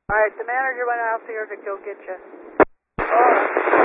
All right, the manager went out there to go get you. All right.